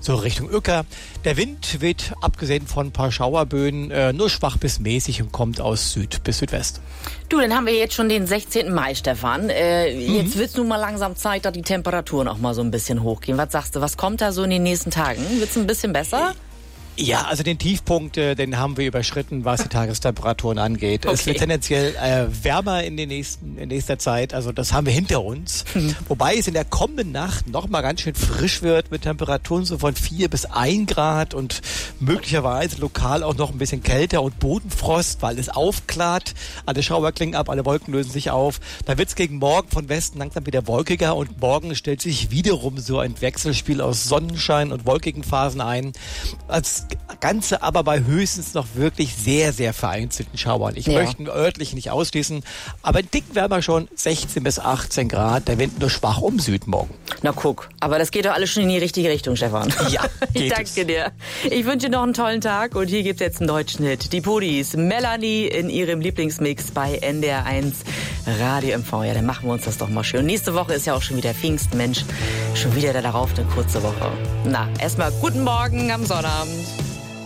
so Richtung Uecker. Der Wind weht, abgesehen von ein paar Schauerböen, nur schwach bis mäßig und kommt aus Süd bis Südwest. Du, dann haben wir jetzt schon den 16. Mai, Stefan. Jetzt wird es nun mal langsam Zeit, dass die Temperaturen auch mal so ein bisschen hochgehen. Was sagst du, was kommt da so in den nächsten Tagen? Wird es ein bisschen besser? Ja, also den Tiefpunkt, den haben wir überschritten, was die Tagestemperaturen angeht. Okay. Es wird tendenziell wärmer in nächster Zeit, also das haben wir hinter uns. Wobei es in der kommenden Nacht noch mal ganz schön frisch wird mit Temperaturen so von 4 bis 1 Grad und möglicherweise lokal auch noch ein bisschen kälter und Bodenfrost, weil es aufklart. Alle Schauer klingen ab, alle Wolken lösen sich auf. Da wird es gegen morgen von Westen langsam wieder wolkiger und morgen stellt sich wiederum so ein Wechselspiel aus Sonnenschein und wolkigen Phasen ein. Als Ganze aber bei höchstens noch wirklich sehr, sehr vereinzelten Schauern. Ich möchte ihn örtlich nicht ausschließen, aber ein Tick wärmer schon, 16 bis 18 Grad, der Wind nur schwach um Süd morgen. Na guck, aber das geht doch alles schon in die richtige Richtung, Stefan. Ja, ich danke dir. Ich wünsche dir noch einen tollen Tag und hier gibt's jetzt einen deutschen Hit. Die Pudis, Melanie in ihrem Lieblingsmix bei NDR1 Radio MV. Ja, dann machen wir uns das doch mal schön. Nächste Woche ist ja auch schon wieder Pfingst, Mensch. Schon wieder darauf eine kurze Woche. Na, erstmal guten Morgen am Sonnabend.